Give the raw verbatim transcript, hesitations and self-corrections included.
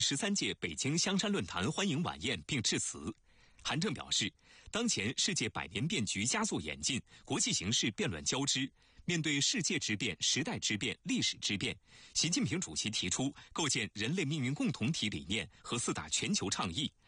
十三届北京香山论坛欢迎晚宴并致辞。韩正表示，当前世界百年变局加速演进，国际形势变乱交织，面对世界之变、时代之变、历史之变，习近平主席提出构建人类命运共同体理念和四大全球倡议，